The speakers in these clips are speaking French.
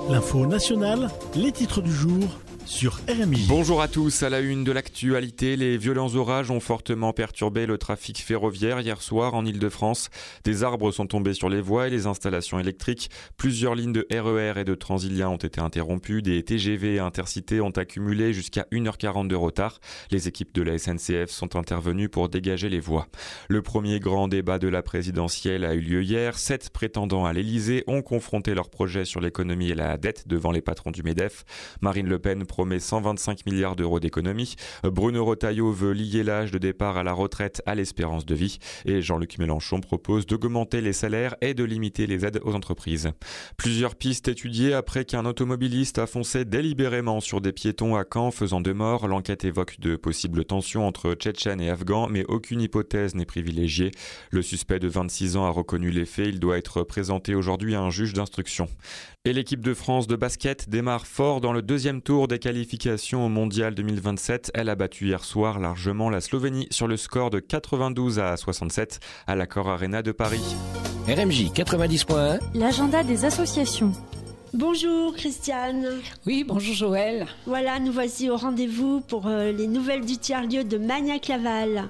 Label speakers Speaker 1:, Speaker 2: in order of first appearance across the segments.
Speaker 1: L'info nationale, les titres du jour sur RMI.
Speaker 2: Bonjour à tous, à la une de l'actualité, les violents orages ont fortement perturbé le trafic ferroviaire hier soir en Île-de-France. Des arbres sont tombés sur les voies et les installations électriques. Plusieurs lignes de RER et de Transilien ont été interrompues. Des TGV et Intercités ont accumulé jusqu'à 1h40 de retard. Les équipes de la SNCF sont intervenues pour dégager les voies. Le premier grand débat de la présidentielle a eu lieu hier. 7 prétendants à l'Elysée ont confronté leurs projets sur l'économie et la dette devant les patrons du MEDEF. Marine Le Pen promet 125 milliards d'euros d'économies. Bruno Retailleau veut lier l'âge de départ à la retraite à l'espérance de vie. Et Jean-Luc Mélenchon propose d'augmenter les salaires et de limiter les aides aux entreprises. Plusieurs pistes étudiées après qu'un automobiliste a foncé délibérément sur des piétons à Caen, faisant 2 morts. L'enquête évoque de possibles tensions entre Tchétchènes et Afghans, mais aucune hypothèse n'est privilégiée. Le suspect de 26 ans a reconnu les faits. Il doit être présenté aujourd'hui à un juge d'instruction. Et l'équipe de France de basket démarre fort dans le deuxième tour des qualifications au Mondial 2027. Elle a battu hier soir largement la Slovénie sur le score de 92-67 à l'Accor Arena de Paris.
Speaker 3: RMJ 90.1,
Speaker 4: l'agenda des associations.
Speaker 5: Bonjour Christiane.
Speaker 6: Oui, bonjour Joël.
Speaker 5: Voilà, nous voici au rendez-vous pour les nouvelles du tiers-lieu de Magnac-Laval.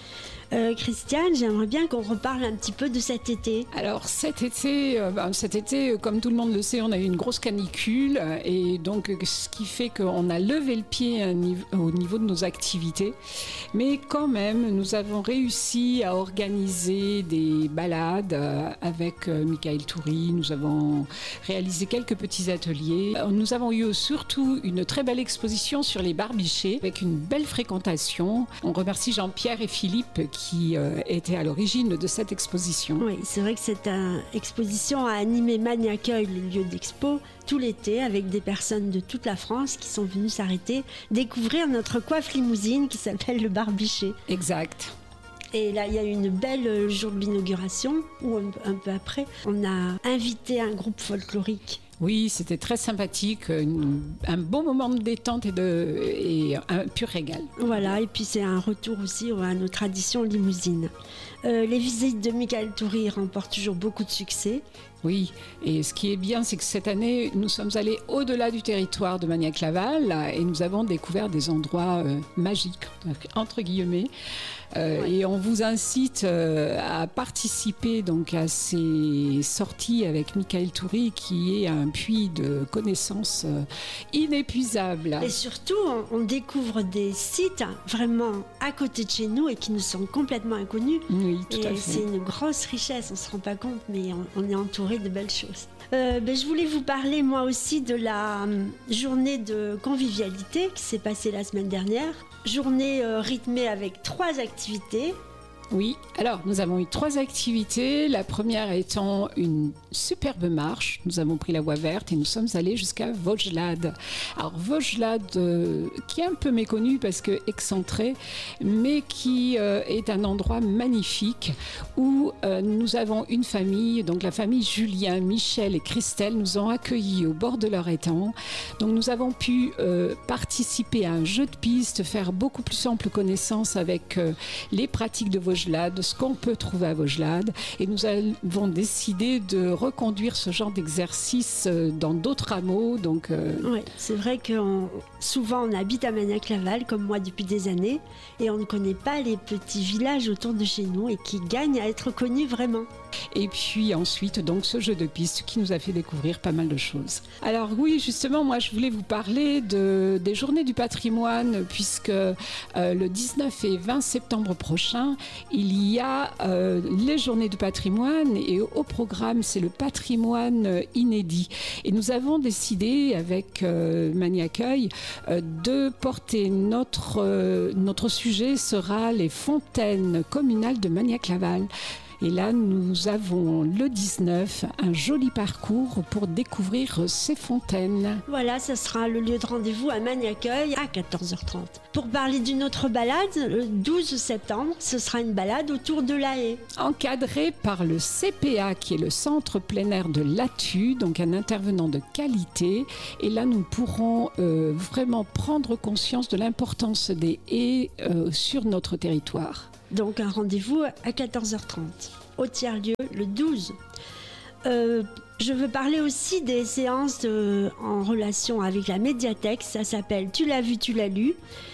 Speaker 5: Christiane, j'aimerais bien qu'on reparle un petit peu de cet été.
Speaker 6: Alors cet été, comme tout le monde le sait, on a eu une grosse canicule et donc ce qui fait qu'on a levé le pied au niveau de nos activités. Mais quand même, nous avons réussi à organiser des balades avec Michael Toury. Nous avons réalisé quelques petits ateliers. Nous avons eu surtout une très belle exposition sur les barbichés avec une belle fréquentation. On remercie Jean-Pierre et Philippe qui était à l'origine de cette exposition.
Speaker 5: Oui, c'est vrai que cette exposition a animé Magnac-Accueil, le lieu d'expo, tout l'été avec des personnes de toute la France qui sont venues s'arrêter, découvrir notre coiffe limousine qui s'appelle le barbiché.
Speaker 6: Exact.
Speaker 5: Et là, il y a eu une belle jour de l'inauguration où un peu après, on a invité un groupe folklorique.
Speaker 6: Oui, c'était très sympathique, un bon moment de détente et un pur régal.
Speaker 5: Voilà, et puis c'est un retour aussi à nos traditions limousines. Les visites de Michael Toury remportent toujours beaucoup de succès.
Speaker 6: Oui, et ce qui est bien, c'est que cette année, nous sommes allés au-delà du territoire de Magnac-Laval et nous avons découvert des endroits magiques, entre guillemets. Ouais. Et on vous incite à participer donc à ces sorties avec Michael Toury, qui est un puits de connaissances inépuisable.
Speaker 5: Et surtout, on découvre des sites vraiment à côté de chez nous et qui nous sont complètement inconnus.
Speaker 6: Oui, tout à fait.
Speaker 5: C'est une grosse richesse, on ne se rend pas compte, mais on est entouré de belles choses. Je voulais vous parler moi aussi de la journée de convivialité qui s'est passée la semaine dernière. Journée rythmée avec 3 activités.
Speaker 6: Oui, alors nous avons eu 3 activités. La première étant une superbe marche. Nous avons pris la voie verte et nous sommes allés jusqu'à Vaugelade. Alors Vaugelade, qui est un peu méconnu parce que excentré, mais qui est un endroit magnifique où nous avons une famille, donc la famille Julien, Michel et Christelle nous ont accueillis au bord de leur étang. Donc nous avons pu participer à un jeu de piste, faire beaucoup plus ample connaissance avec les pratiques de Vaugelade, ce qu'on peut trouver à Vaugelade, et nous avons décidé de reconduire ce genre d'exercice dans d'autres hameaux. Donc,
Speaker 5: Oui, c'est vrai que souvent on habite à Magnac-Laval, comme moi depuis des années, et on ne connaît pas les petits villages autour de chez nous et qui gagnent à être connus vraiment.
Speaker 6: Et puis ensuite, donc, ce jeu de piste qui nous a fait découvrir pas mal de choses. Alors oui, justement, moi je voulais vous parler des journées du patrimoine, puisque le 19 et 20 septembre prochain, il y a les journées du patrimoine, et au programme, c'est le patrimoine inédit. Et nous avons décidé, avec Magnac-Accueil, de porter notre sujet sera les fontaines communales de Magnac-Laval. Et là, nous avons le 19, un joli parcours pour découvrir ces fontaines.
Speaker 5: Voilà, ça sera le lieu de rendez-vous à Magnac-Accueil à 14h30. Pour parler d'une autre balade, le 12 septembre, ce sera une balade autour de la haie.
Speaker 6: Encadrée par le CPA, qui est le centre plein air de Latu, donc un intervenant de qualité. Et là, nous pourrons vraiment prendre conscience de l'importance des haies sur notre territoire.
Speaker 5: Donc un rendez-vous à 14h30 au tiers-lieu le 12. Je veux parler aussi des séances en relation avec la médiathèque. Ça s'appelle Tu l'as vu, tu l'as lu.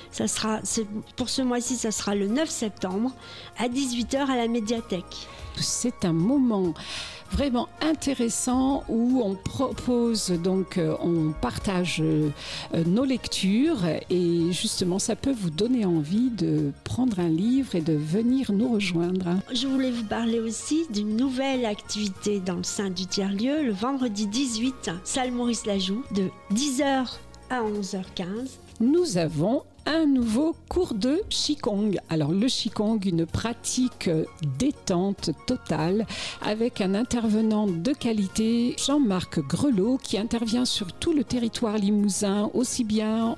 Speaker 5: Pour ce mois-ci, ça sera le 9 septembre à 18h à la médiathèque.
Speaker 6: C'est un moment vraiment intéressant où on propose, donc on partage nos lectures et justement ça peut vous donner envie de prendre un livre et de venir nous rejoindre.
Speaker 5: Je voulais vous parler aussi d'une nouvelle activité dans le sein du tiers-lieu, le vendredi 18, salle Maurice Lajoux, de 10h à 11h15.
Speaker 6: Nous avons un nouveau cours de Qigong. Alors le Qigong, une pratique détente totale avec un intervenant de qualité, Jean-Marc Grelot, qui intervient sur tout le territoire limousin, aussi bien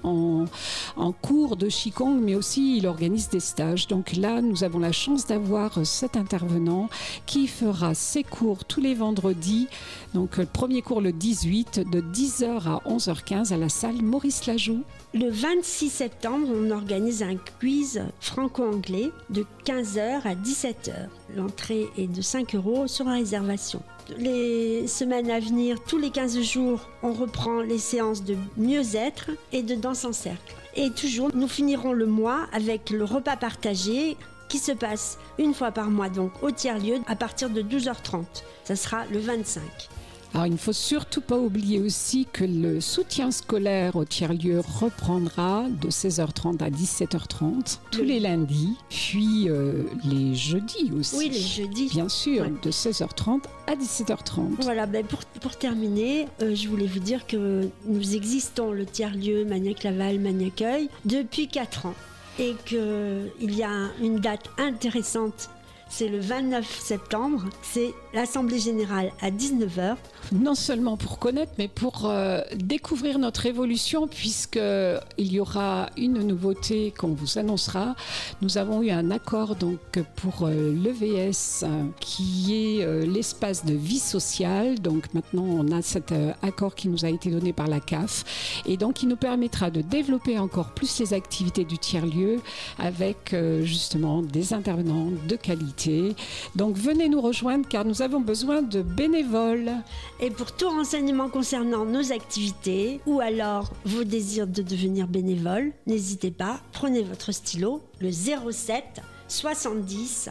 Speaker 6: en cours de Qigong, mais aussi il organise des stages. Donc là, nous avons la chance d'avoir cet intervenant qui fera ses cours tous les vendredis. Donc le premier cours le 18, de 10h à 11h15 à la salle Maurice Lajoux.
Speaker 5: Le 26 septembre, on organise un quiz franco-anglais de 15h à 17h. L'entrée est de 5 € sur réservation. Les semaines à venir, tous les 15 jours, on reprend les séances de mieux-être et de danse en cercle. Et toujours, nous finirons le mois avec le repas partagé qui se passe une fois par mois, donc au tiers-lieu, à partir de 12h30. Ça sera le 25.
Speaker 6: Alors, il ne faut surtout pas oublier aussi que le soutien scolaire au tiers-lieu reprendra de 16h30 à 17h30 tous les lundis, puis les jeudis aussi.
Speaker 5: Oui, les jeudis.
Speaker 6: Bien sûr,
Speaker 5: ouais.
Speaker 6: De 16h30 à 17h30.
Speaker 5: Voilà, pour terminer, je voulais vous dire que nous existons, le tiers-lieu Magnac-Laval, Magnac-Accueil, depuis 4 ans. Et qu'il y a une date intéressante. C'est le 29 septembre, c'est l'Assemblée Générale à 19h.
Speaker 6: Non seulement pour connaître, mais pour découvrir notre évolution, puisqu'il y aura une nouveauté qu'on vous annoncera. Nous avons eu un accord donc, pour l'EVS, qui est l'espace de vie sociale. Donc maintenant, on a cet accord qui nous a été donné par la CAF. Et donc, il nous permettra de développer encore plus les activités du tiers-lieu avec justement des intervenants de qualité. Donc venez nous rejoindre car nous avons besoin de bénévoles.
Speaker 5: Et pour tout renseignement concernant nos activités ou alors vos désirs de devenir bénévole, n'hésitez pas, prenez votre stylo, le 07 70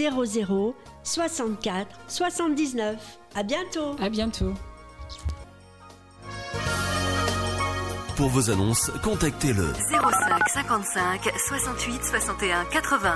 Speaker 5: 00 64 79. À bientôt.
Speaker 6: À bientôt.
Speaker 7: Pour vos annonces, contactez le
Speaker 8: 05 55 68 61 80.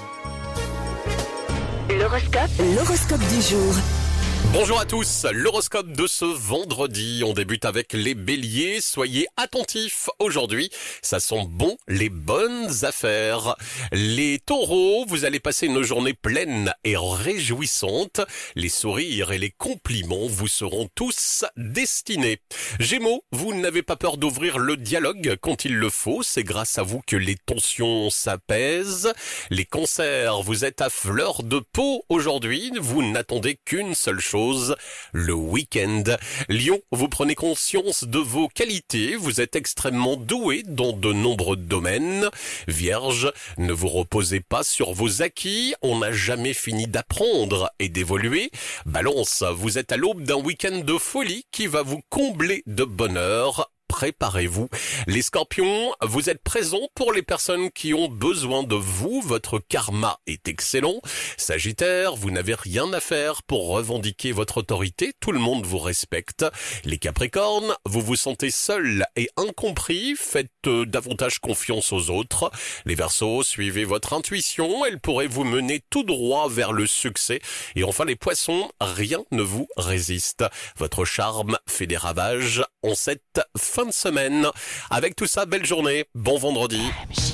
Speaker 8: L'horoscope du jour.
Speaker 9: Bonjour à tous, l'horoscope de ce vendredi, on débute avec les béliers, soyez attentifs aujourd'hui, ça sent bon les bonnes affaires. Les taureaux, vous allez passer une journée pleine et réjouissante, les sourires et les compliments vous seront tous destinés. Gémeaux, vous n'avez pas peur d'ouvrir le dialogue quand il le faut, c'est grâce à vous que les tensions s'apaisent. Les cancers, vous êtes à fleur de peau aujourd'hui, vous n'attendez qu'une seule chose, le week-end. Lion, vous prenez conscience de vos qualités, vous êtes extrêmement doué dans de nombreux domaines. Vierge, ne vous reposez pas sur vos acquis, on n'a jamais fini d'apprendre et d'évoluer. Balance, vous êtes à l'aube d'un week-end de folie qui va vous combler de bonheur. Préparez-vous. Les scorpions, vous êtes présents pour les personnes qui ont besoin de vous. Votre karma est excellent. Sagittaire, vous n'avez rien à faire pour revendiquer votre autorité. Tout le monde vous respecte. Les capricornes, vous vous sentez seul et incompris. Faites davantage confiance aux autres. Les verseaux, suivez votre intuition. Elle pourrait vous mener tout droit vers le succès. Et enfin les poissons, rien ne vous résiste. Votre charme fait des ravages en cette fin de semaine. Avec tout ça, belle journée, bon vendredi.